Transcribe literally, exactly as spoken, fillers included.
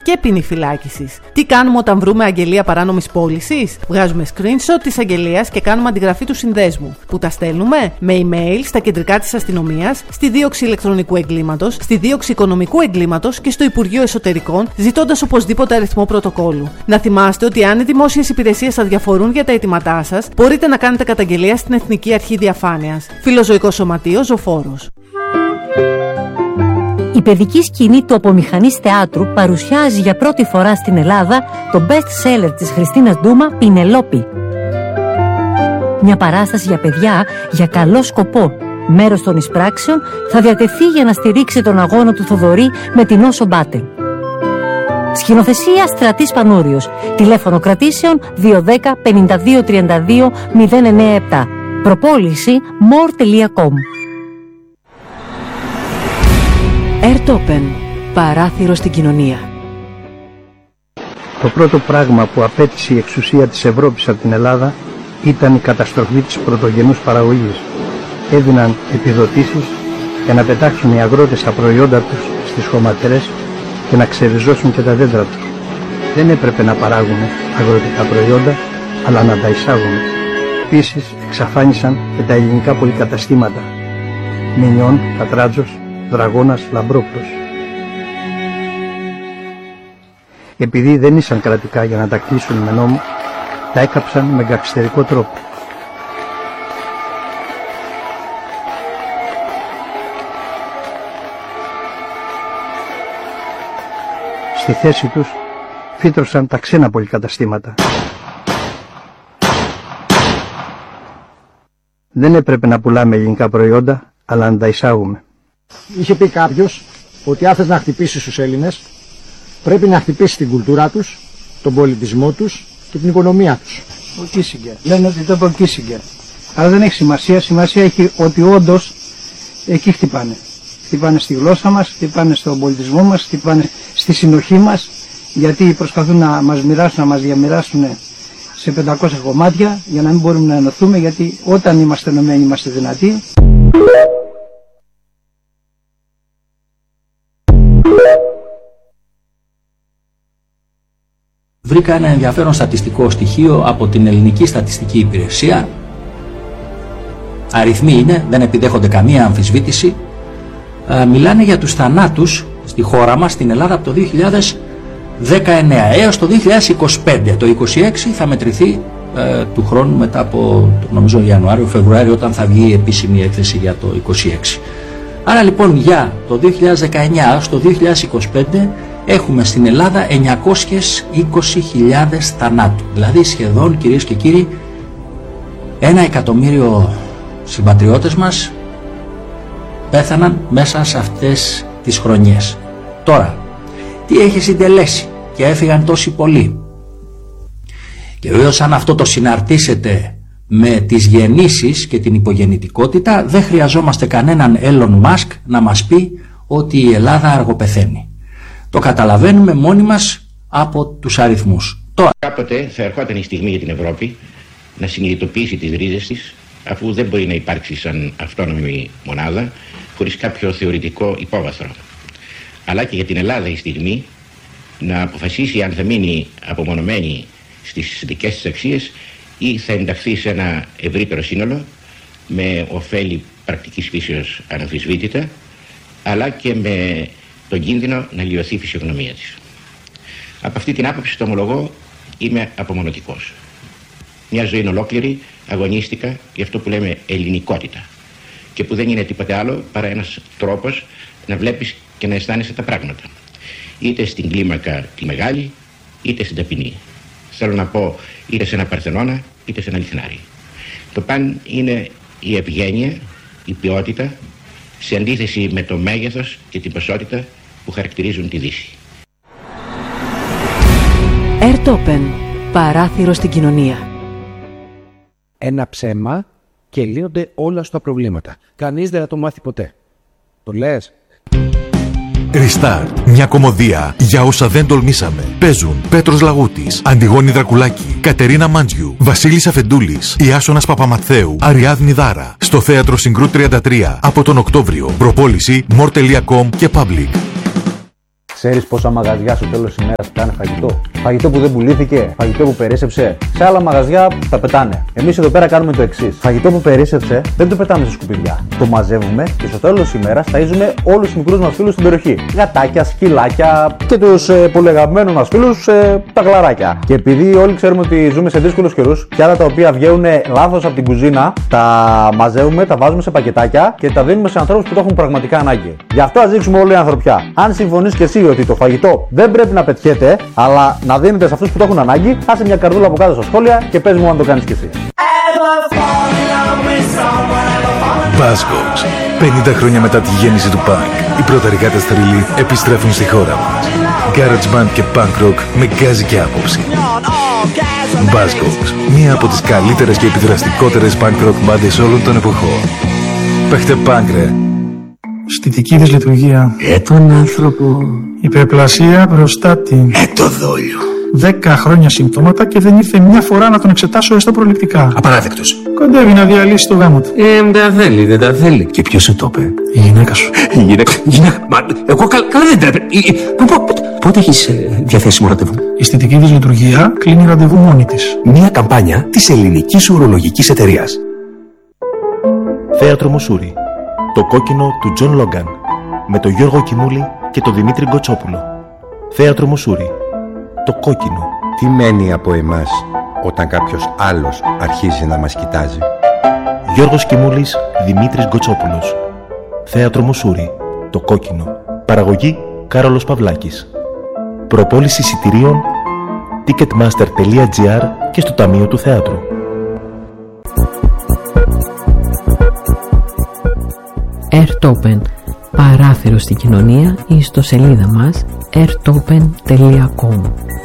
και ποινή φυλάκισης. Τι κάνουμε όταν βρούμε αγγελία παράνομης πώλησης? Βγάζουμε screenshot της αγγελίας και κάνουμε αντιγραφή του συνδέσμου. Που τα στέλνουμε με email στα κεντρικά της αστυνομίας, στη δίωξη ηλεκτρονικού εγκλήματος, στη δίωξη οικονομικού εγκλήματος και στο Υπουργείο Εσωτερικών, ζητώντας οπωσδήποτε αριθμό πρωτοκόλλου. Να θυμάστε ότι αν οι δημόσιες υπηρεσίες σας διαφορούν για τα αιτήματά σας, μπορείτε να κάνετε καταγγελία στην Εθνική Αρχή Διαφάνειας. Φιλοζωικό Σωματείο Ζωφόρος. Η παιδική σκηνή του Απομηχανής Θεάτρου παρουσιάζει για πρώτη φορά στην Ελλάδα το best seller της Χριστίνας Ντούμα, Πινελόπη. Μια παράσταση για παιδιά για καλό σκοπό. Μέρος των εισπράξεων θα διατεθεί για να στηρίξει τον αγώνα του Θοδωρή με την Όσο Μπάτελ. Σκηνοθεσία Στρατής Πανούριος. Τηλέφωνο κρατήσεων δύο ένα μηδέν πέντε δύο τρία δύο μηδέν εννιά επτά. Προπόληση more τελεία com. Airtopen. Παράθυρο στην κοινωνία. Το πρώτο πράγμα που απέτησε η εξουσία της Ευρώπης από την Ελλάδα ήταν η καταστροφή της πρωτογενούς παραγωγής. Έδιναν επιδοτήσεις για να πετάξουν οι αγρότες τα προϊόντα τους στις χωματερές και να ξεριζώσουν και τα δέντρα τους. Δεν έπρεπε να παράγουμε αγροτικά προϊόντα, αλλά να τα εισάγουμε. Επίσης εξαφάνισαν και τα ελληνικά πολυκαταστήματα. Μινιών, Κατράτζος, Δραγώνας, Λαμπρόπλος. Επειδή δεν ήσαν κρατικά για να τα κλείσουν με νόμο, τα έκαψαν με γκαγκστερικό τρόπο. Στη θέση τους φύτρωσαν τα ξένα πολυκαταστήματα. Δεν έπρεπε να πουλάμε ελληνικά προϊόντα, αλλά να τα εισάγουμε. Είχε πει κάποιος ότι αν θες να χτυπήσεις τους Έλληνες, πρέπει να χτυπήσεις την κουλτούρα τους, τον πολιτισμό τους και την οικονομία τους. Ο Κίσιγκερ. Λένε ότι το είπε ο Κίσιγκερ. Αλλά δεν έχει σημασία. Σημασία έχει ότι όντως εκεί χτυπάνε. Χτυπάνε στη γλώσσα μας, χτυπάνε στον πολιτισμό μας, χτυπάνε στη συνοχή μας, γιατί προσπαθούν να μας μοιράσουν, να μας διαμοιράσουν σε πεντακόσια κομμάτια για να μην μπορούμε να ενωθούμε, γιατί όταν είμαστε ενωμένοι είμαστε δυνατοί. Βρήκα ένα ενδιαφέρον στατιστικό στοιχείο από την Ελληνική Στατιστική Υπηρεσία. Αριθμοί είναι, δεν επιδέχονται καμία αμφισβήτηση. Ε, μιλάνε για τους θανάτους στη χώρα μας, στην Ελλάδα, από το δύο χιλιάδες δεκαεννέα έως το δύο χιλιάδες είκοσι πέντε. Το είκοσι έξι θα μετρηθεί ε, του χρόνου μετά από, νομίζω, Ιανουάριο-Φεβρουάριο, όταν θα βγει η επίσημη έκθεση για το είκοσι έξι. Άρα λοιπόν για το δύο χιλιάδες δεκαεννέα έως το δύο χιλιάδες είκοσι πέντε έχουμε στην Ελλάδα εννιακόσιες είκοσι χιλιάδες θανάτου. Δηλαδή σχεδόν, κυρίες και κύριοι, ένα εκατομμύριο συμπατριώτες μας πέθαναν μέσα σε αυτές τις χρονιές. Τώρα, τι έχει συντελέσει και έφυγαν τόσοι πολλοί? Και βεβαίως αν αυτό το συναρτήσετε με τις γεννήσεις και την υπογεννητικότητα, δεν χρειαζόμαστε κανέναν Elon Musk να μας πει ότι η Ελλάδα αργοπεθαίνει. Το καταλαβαίνουμε μόνοι μας από τους αριθμούς. Τώρα... Κάποτε θα ερχόταν η στιγμή για την Ευρώπη να συνειδητοποιήσει τις ρίζες της, αφού δεν μπορεί να υπάρξει σαν αυτόνομη μονάδα χωρίς κάποιο θεωρητικό υπόβαθρο. Αλλά και για την Ελλάδα η στιγμή να αποφασίσει αν θα μείνει απομονωμένη στις δικές της αξίες ή θα ενταχθεί σε ένα ευρύτερο σύνολο με ωφέλη πρακτικής φύσεως αναμφισβήτητα, αλλά και με τον κίνδυνο να λιωθεί η φυσιογνωμία της. Από αυτή την άποψη, το ομολογώ, είμαι απομονωτικός. Μια ζωή ολόκληρη αγωνίστηκα για αυτό που λέμε ελληνικότητα και που δεν είναι τίποτε άλλο παρά ένας τρόπος να βλέπεις και να αισθάνεσαι τα πράγματα. Είτε στην κλίμακα τη μεγάλη, είτε στην ταπεινή. Θέλω να πω είτε σε ένα Παρθενώνα, είτε σε ένα Λιθνάρι. Το παν είναι η ευγένεια, η ποιότητα, σε αντίθεση με το μέγεθος και την ποσότητα που χαρακτηρίζουν τη Δύση. Airtopen. Παράθυρο στην κοινωνία. Ένα ψέμα και λύνονται όλα στα προβλήματα. Κανείς δεν θα το μάθει ποτέ. Το λες? Restart. Μια κομμωδία για όσα δεν τολμήσαμε. Παίζουν Πέτρος Λαγούτης, Αντιγόνη Δρακουλάκη, Κατερίνα Μάντζιου, Βασίλης Αφεντούλης, Ιάσονας Παπαμαθαίου, Αριάδνη Δάρα. Στο Θέατρο Συγκρού τριάντα τρία από τον Οκτώβριο. Προπόληση more τελεία com και Public. Ξέρεις πόσα μαγαζιά στο τέλος της ημέρας πετάνε φαγητό? Φαγητό που δεν πουλήθηκε, φαγητό που περίσσεψε. Σε άλλα μαγαζιά τα πετάνε. Εμείς εδώ πέρα κάνουμε το εξής. Φαγητό που περίσσεψε δεν το πετάμε σε σκουπιδιά. Το μαζεύουμε και στο τέλος της ημέρας ταΐζουμε όλους τους μικρούς μας φίλους στην περιοχή. Γατάκια, σκυλάκια και τους ε, πολύ αγαπημένους μας φίλους, ε, τα γλαράκια. Και επειδή όλοι ξέρουμε ότι ζούμε σε δύσκολους καιρούς, και άλλα τα οποία βγαίνουν λάθος από την κουζίνα, τα μαζεύουμε, τα βάζουμε σε πακετάκια και τα δίνουμε σε ανθρώπους που το έχουν πραγματικά ανάγκη. Γι' αυτό ας δείξουμε όλη η ανθρωπιά. Αν συμφωνείς και εσύ ότι το φαγητό δεν πρέπει να πετιέται, αλλά να δίνεται σε αυτούς που το έχουν ανάγκη, άσε μια καρδούλα από κάτω στα σχόλια και πες μου αν το κάνεις κι εσύ. Buzzcocks. πενήντα χρόνια μετά τη γέννηση του punk, οι πρωταρικάτες θρύλοι επιστρέφουν στη χώρα μας. Garage band και punk rock με γκάζι και άποψη. Buzzcocks. Μία από τις καλύτερες και επιδραστικότερες punk rock μπάντες όλων των εποχών. Παίχτε punk ρε. Αισθητική δυσλειτουργία. Ε, τον άνθρωπο. Υπερπλασία προστάτη. Ε, το δόλιο. Δέκα χρόνια συμπτώματα και δεν ήρθε μια φορά να τον εξετάσω έστω προληπτικά. Απαράδεκτος. Κοντεύει να διαλύσει το γάμο του. Ε, δεν τα θέλει, δεν τα θέλει. Και ποιος σου το είπε? Η γυναίκα σου. Η γυναίκα. γυναίκα. Μα, εγώ καλά, καλά δεν τρέπε. Πότε έχεις ε, διαθέσιμο ραντεβού? Η αισθητική δυσλειτουργία κλείνει ραντεβού μόνη της. Μια καμπάνια της ελληνικής ουρολογικής εταιρείας. Θέατρο Μουσούρι. Το κόκκινο του Τζον Λόγκαν. Με τον Γιώργο Κιμούλη και τον Δημήτρη Γκοτσόπουλο. Θέατρο Μουσούρι. Το κόκκινο. Τι μένει από εμάς όταν κάποιος άλλος αρχίζει να μας κοιτάζει? Γιώργος Κιμούλης, Δημήτρης Γκοτσόπουλος. Θέατρο Μουσούρι. Το κόκκινο. Παραγωγή Κάρολος Παυλάκης. Προπόληση εισιτηρίων ticketmaster τελεία gr και στο Ταμείο του Θεάτρου. Airtopen. Παράθυρο στην κοινωνία ή στο σελίδα μας airtopen τελεία com.